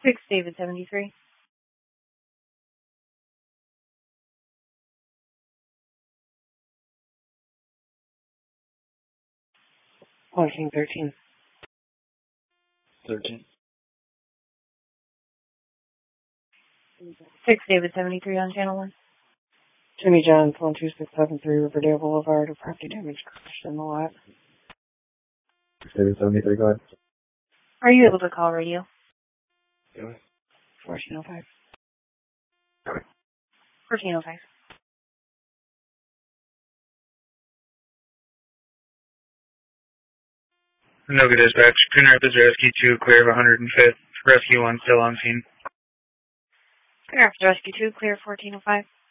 6 David 73. King 13. 13. 6 David 73 on channel 1. Jimmy Johns 12673 Riverdale Boulevard, a property damage crashed in the lot. 6 David 73, go ahead. Are you able to call radio? Go ahead. 1405. 1405. Noga Dispatch. Coon Rapids Rescue 2, clear of 105th. Rescue 1 still on scene. Coon Rapids Rescue 2, clear 1405.